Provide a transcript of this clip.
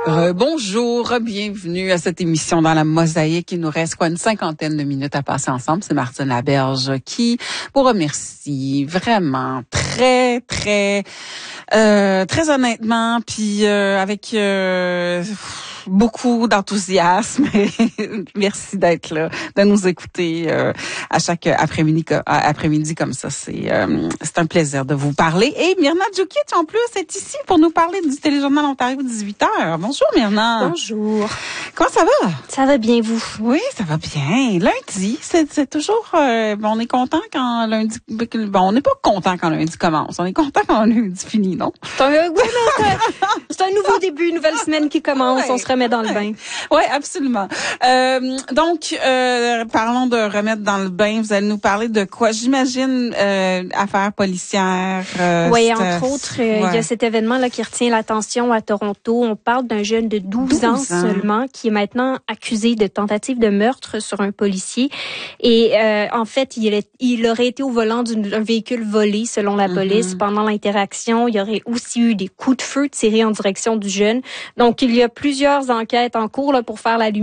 Bonjour, bienvenue à cette émission dans la Mosaïque. Il nous reste une cinquantaine de minutes à passer ensemble. C'est Martine Laberge qui vous remercie vraiment très honnêtement, puis avec beaucoup d'enthousiasme. Merci d'être là, de nous écouter à chaque après-midi comme ça. C'est un plaisir de vous parler. Et Myrna Djoukit, en plus, est ici pour nous parler du téléjournal Ontario 18h. Bonjour Myrna. Bonjour. Comment ça va? Ça va bien, vous? Oui, ça va bien. Lundi, c'est toujours... on est content quand lundi... Bon, on n'est pas content quand lundi commence. On est content quand lundi finit, non? C'est un nouveau début, une nouvelle semaine qui commence. Ouais, on se remet dans le bain. Oui, absolument. Donc, parlons de remettre dans le bain. Vous allez nous parler de quoi? J'imagine affaires policières. Oui, entre autres, il y a cet événement-là qui retient l'attention à Toronto. On parle d'un jeune de 12 ans seulement qui est maintenant accusé de tentative de meurtre sur un policier. Et en fait, il aurait été au volant d'un véhicule volé, selon la police. Pendant l'interaction, il y aurait aussi eu des coups de feu tirés en direction du jeune. Donc, il y a plusieurs enquêtes en cours là, pour faire la lumière